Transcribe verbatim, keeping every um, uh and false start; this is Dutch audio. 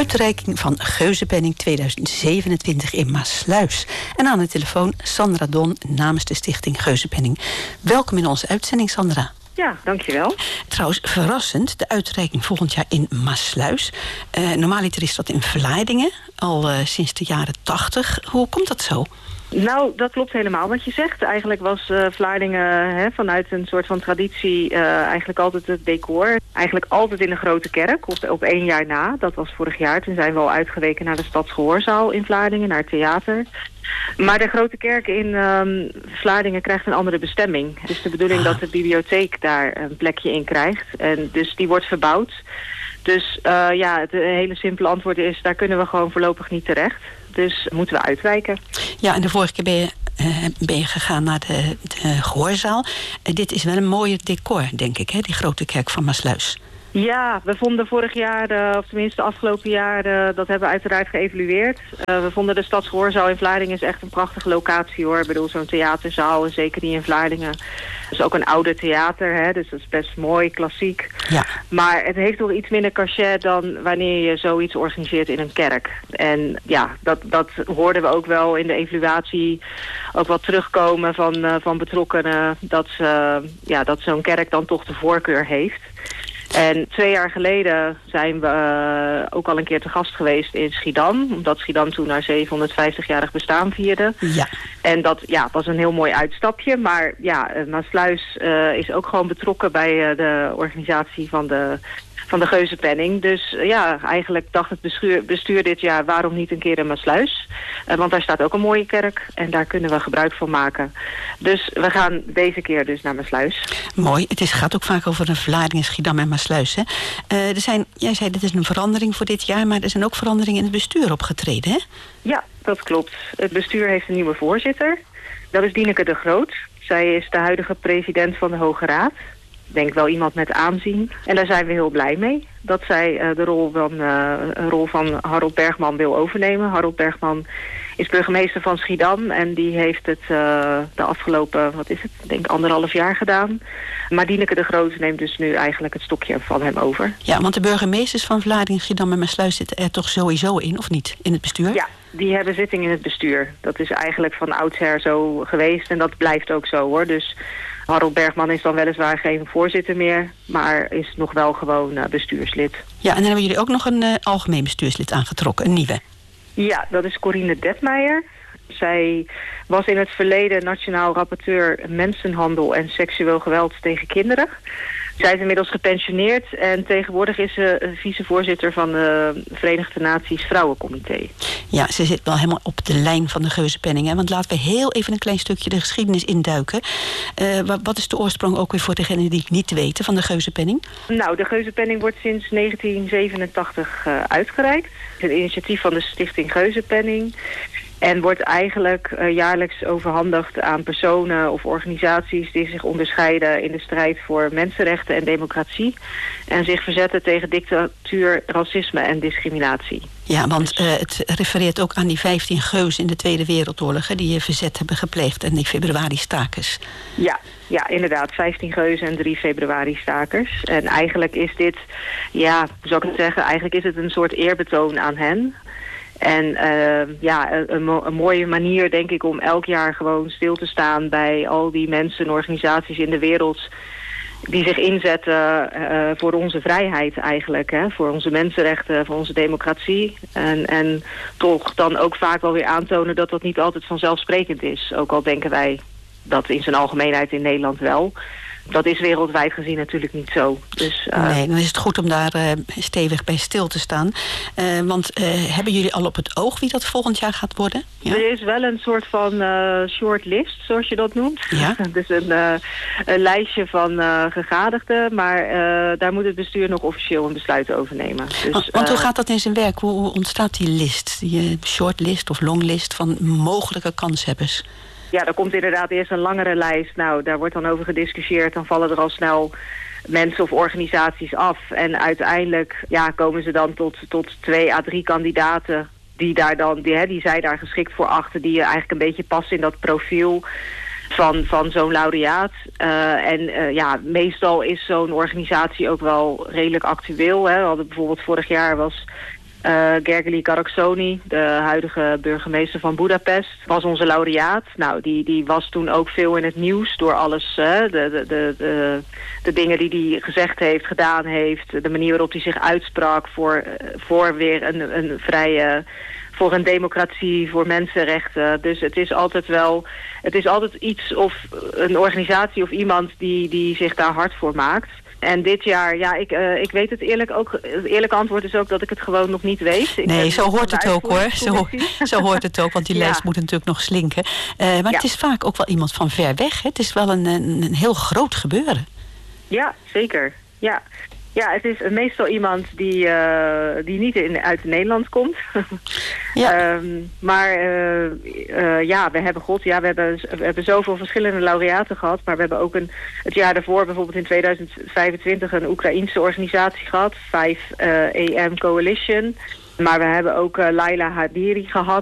uitreiking van Geuzenpenning tweeduizend zevenentwintig in Maassluis. En aan de telefoon Sandra Don namens de Stichting Geuzenpenning. Welkom in onze uitzending, Sandra. Ja, dankjewel. Trouwens, verrassend, de uitreiking volgend jaar in Maassluis. Uh, normaaliter is dat in Vlaardingen, al uh, sinds de jaren tachtig. Hoe komt dat zo? Nou, dat klopt helemaal wat je zegt. Eigenlijk was uh, Vlaardingen hè, vanuit een soort van traditie uh, eigenlijk altijd het decor. Eigenlijk altijd in een grote kerk, op, op één jaar na. Dat was vorig jaar. Toen zijn we al uitgeweken naar de Stadsgehoorzaal in Vlaardingen, naar het theater. Maar de grote kerk in um, Vlaardingen krijgt een andere bestemming. Het is de bedoeling ah. dat de bibliotheek daar een plekje in krijgt. En dus die wordt verbouwd. Dus uh, ja, het hele simpele antwoord is, daar kunnen we gewoon voorlopig niet terecht. Dus moeten we uitwijken. Ja, en de vorige keer ben je, uh, ben je gegaan naar de, de gehoorzaal. Uh, dit is wel een mooie decor, denk ik, hè? Die grote kerk van Maassluis. Ja, we vonden vorig jaar, uh, of tenminste de afgelopen jaar, uh, dat hebben we uiteraard geëvalueerd. Uh, we vonden de Stadsgehoorzaal in Vlaardingen is echt een prachtige locatie, hoor. Ik bedoel, zo'n theaterzaal, en zeker die in Vlaardingen. Het is ook een oude theater, hè, dus dat is best mooi, klassiek. Ja. Maar het heeft toch iets minder cachet dan wanneer je zoiets organiseert in een kerk. En ja, dat, dat hoorden we ook wel in de evaluatie ook wel terugkomen van, uh, van betrokkenen, dat, uh, ja, dat zo'n kerk dan toch de voorkeur heeft. En twee jaar geleden zijn we uh, ook al een keer te gast geweest in Schiedam. Omdat Schiedam toen haar zevenhonderdvijftigjarig bestaan vierde. Ja. En dat ja, was een heel mooi uitstapje. Maar ja, Maassluis uh, is ook gewoon betrokken bij uh, de organisatie van de, van de Geuzenpenning. Dus uh, ja, eigenlijk dacht het bestuur, bestuur dit jaar, waarom niet een keer in Maassluis? Uh, want daar staat ook een mooie kerk en daar kunnen we gebruik van maken. Dus we gaan deze keer dus naar Maassluis. Mooi. Het is, gaat ook vaak over een Vlaardingen, Schiedam en Maassluis. Hè? Uh, er zijn, jij zei dit is een verandering voor dit jaar, maar er zijn ook veranderingen in het bestuur opgetreden, hè? Ja, dat klopt. Het bestuur heeft een nieuwe voorzitter. Dat is Dieneke de Groot. Zij is de huidige president van de Hoge Raad. Ik denk wel iemand met aanzien. En daar zijn we heel blij mee. Dat zij uh, de rol van, uh, een rol van Harold Bergman wil overnemen. Harold Bergman is burgemeester van Schiedam. En die heeft het uh, de afgelopen, wat is het, ik denk anderhalf jaar gedaan. Maar Dieneke de Groot neemt dus nu eigenlijk het stokje van hem over. Ja, want de burgemeesters van Vlaardingen, Schiedam en Maassluis zitten er toch sowieso in, of niet? In het bestuur? Ja, die hebben zitting in het bestuur. Dat is eigenlijk van oudsher zo geweest. En dat blijft ook zo, hoor. Dus Harold Bergman is dan weliswaar geen voorzitter meer, maar is nog wel gewoon uh, bestuurslid. Ja, en dan hebben jullie ook nog een uh, algemeen bestuurslid aangetrokken, een nieuwe. Ja, dat is Corine Detmeijer. Zij was in het verleden nationaal rapporteur mensenhandel en seksueel geweld tegen kinderen. Zij is inmiddels gepensioneerd en tegenwoordig is ze vicevoorzitter van de Verenigde Naties Vrouwencomité. Ja, ze zit wel helemaal op de lijn van de Geuzenpenning. Hè? Want laten we heel even een klein stukje de geschiedenis induiken. Uh, wat is de oorsprong ook weer voor degenen die het niet weten van de Geuzenpenning? Nou, de Geuzenpenning wordt sinds negentien zevenentachtig uh, uitgereikt. Het is een initiatief van de Stichting Geuzenpenning. En wordt eigenlijk uh, jaarlijks overhandigd aan personen of organisaties die zich onderscheiden in de strijd voor mensenrechten en democratie. En zich verzetten tegen dictatuur, racisme en discriminatie. Ja, want uh, het refereert ook aan die vijftien geuzen in de Tweede Wereldoorlog, hè, die je verzet hebben gepleegd en die februari-stakers. Ja, ja, inderdaad. vijftien geuzen en drie februari-stakers. En eigenlijk is dit, ja, hoe zou ik het zeggen, eigenlijk is het een soort eerbetoon aan hen. En uh, ja, een, een mooie manier, denk ik, om elk jaar gewoon stil te staan bij al die mensen en organisaties in de wereld die zich inzetten uh, voor onze vrijheid eigenlijk, hè, voor onze mensenrechten, voor onze democratie. En, en toch dan ook vaak wel weer aantonen dat dat niet altijd vanzelfsprekend is. Ook al denken wij dat in zijn algemeenheid in Nederland wel. Dat is wereldwijd gezien natuurlijk niet zo. Dus, uh... Nee, dan is het goed om daar uh, stevig bij stil te staan. Uh, want uh, hebben jullie al op het oog wie dat volgend jaar gaat worden? Ja? Er is wel een soort van uh, short list, zoals je dat noemt. Ja? Dus een, uh, een lijstje van uh, gegadigden. Maar uh, daar moet het bestuur nog officieel een besluit over nemen. Dus, want, want hoe uh, gaat dat in zijn werk? Hoe, hoe ontstaat die list? Die short list of long list van mogelijke kanshebbers? Ja, er komt inderdaad eerst een langere lijst. Nou, daar wordt dan over gediscussieerd. Dan vallen er al snel mensen of organisaties af. En uiteindelijk ja, komen ze dan tot, tot twee à drie kandidaten die, daar dan, die, hè, die zij daar geschikt voor achten. Die eigenlijk een beetje passen in dat profiel van, van zo'n laureaat. Uh, en uh, ja, meestal is zo'n organisatie ook wel redelijk actueel. Hè. We hadden bijvoorbeeld vorig jaar was Uh, Gergely Karaksony, de huidige burgemeester van Budapest, was onze laureaat. Nou, die, die was toen ook veel in het nieuws door alles, uh, de, de, de, de, de dingen die hij gezegd heeft, gedaan heeft, de manier waarop hij zich uitsprak voor, voor weer een, een vrije, voor een democratie, voor mensenrechten. Dus het is altijd wel, het is altijd iets of een organisatie of iemand die, die zich daar hard voor maakt. En dit jaar, ja, ik, uh, ik weet het eerlijk ook. Het eerlijke antwoord is ook dat ik het gewoon nog niet weet. Ik nee, zo hoort het ook hoor. Zo, zo hoort het ook, want die ja. lijst moet natuurlijk nog slinken. Uh, maar ja. het is vaak ook wel iemand van ver weg. Hè? Het is wel een, een, een heel groot gebeuren. Ja, zeker. Ja. Ja, het is meestal iemand die, uh, die niet in, uit Nederland komt. ja. um, maar uh, uh, ja, we hebben god, ja, we hebben, we hebben zoveel verschillende laureaten gehad. Maar we hebben ook een, het jaar daarvoor, bijvoorbeeld in tweeduizend vijfentwintig, een Oekraïense organisatie gehad. vijf uh, A M Coalition. Maar we hebben ook uh, Laila Hadiri gehad